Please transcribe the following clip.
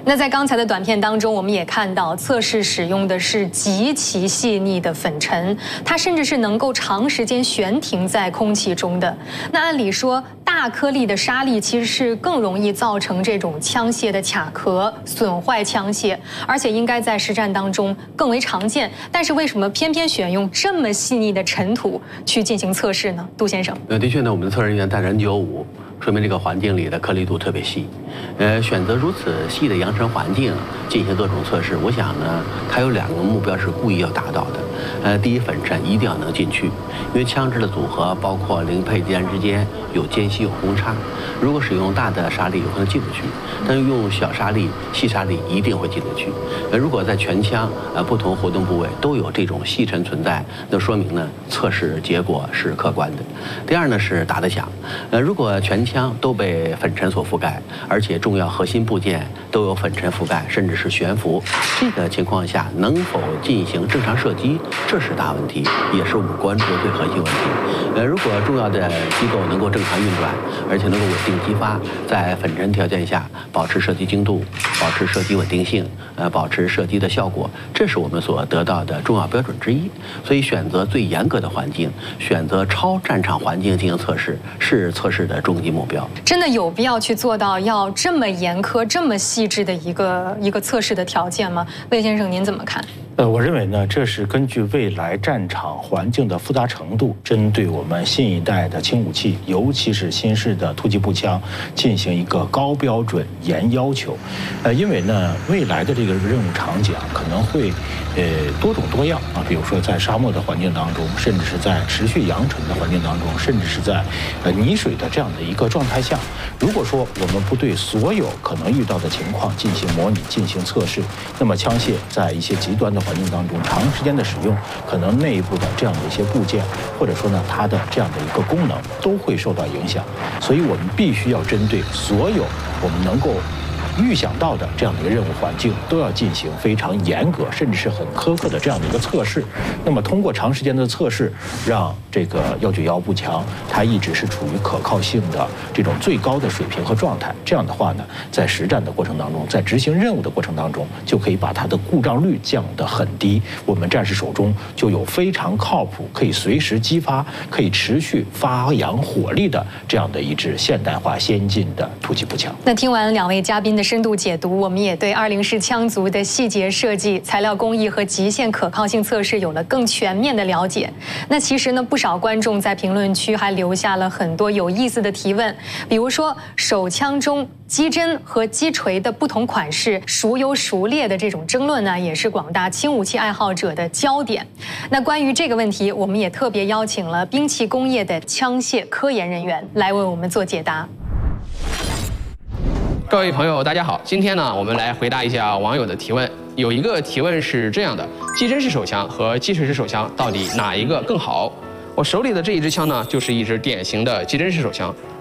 那在刚才的短片当中，我们也看到测试使用的是极其细腻的粉尘，它甚至是能够长时间悬停在空气中的。那按理说，大颗粒的沙粒其实是更容易造成这种枪械的卡壳、损坏枪械，而且应该在实战当中更为常见。但是为什么偏偏选用这么细腻的尘土去进行测试呢？杜先生， 的确呢，我们的测试人员带着 N95，说明这个环境里的颗粒度特别细。选择如此细的扬尘环境进行各种测试，我想呢，它有2个目标是故意要达到的。第一，粉尘一定要能进去，因为枪支的组合包括零配件之间有间隙、有公差。如果使用大的沙粒，有可能进不去；但是用小沙粒、细沙粒一定会进得去。如果在全枪不同活动部位都有这种细尘存在，那说明呢测试结果是客观的。第二呢是打得响，如果全枪都被粉尘所覆盖，而且重要核心部件都有粉尘覆盖，甚至是悬浮，这个情况下能否进行正常射击，这是大问题，也是我们关注的最核心问题。如果重要的机构能够正常运转，而且能够稳定激发，在粉尘条件下保持射击精度，保持射击稳定性，保持射击的效果，这是我们所得到的重要标准之一。所以选择最严格的环境，选择超战场环境进行测试，是测试的终极目标。 真的有必要去做到要这么严苛、这么细致的一个测试的条件吗？魏先生，您怎么看？ 我认为呢，这是根据未来战场环境的复杂程度，针对我们新一代的轻武器，尤其是新式的突击步枪，进行一个高标准、严要求。因为呢，未来的这个任务场景可能会多种多样啊，比如说在沙漠的环境当中，甚至是在持续扬尘的环境当中，甚至是在泥水的这样的一个状态下，如果说我们不对所有可能遇到的情况进行模拟、进行测试，那么枪械在一些极端的环境当中长时间的使用，可能内部的这样的一些部件，或者说呢它的这样的一个功能都会受到影响。所以我们必须要针对所有我们能够预想到的这样的一个任务环境，都要进行非常严格甚至是很苛刻的这样的一个测试。那么通过长时间的测试，让这个191步枪它一直是处于可靠性的这种最高的水平和状态。这样的话呢，在实战的过程当中，在执行任务的过程当中，就可以把它的故障率降得很低。我们战士手中就有非常靠谱、可以随时激发、可以持续发扬火力的这样的一支现代化先进的突击步枪。 那听完2位嘉宾的深度解读，我们也对20式枪族的细节设计、材料工艺和极限可靠性测试有了更全面的了解。那其实呢，不少观众在评论区还留下了很多有意思的提问，比如说手枪中机针和击锤的不同款式孰优孰劣的这种争论呢，也是广大轻武器爱好者的焦点。那关于这个问题，我们也特别邀请了兵器工业的枪械科研人员来为我们做解答。 各位朋友，大家好！今天呢，我们来回答一下网友的提问。有一个提问是这样的：击针式手枪和击锤式手枪到底哪一个更好？我手里的这一支枪呢，就是一支典型的击针式手枪。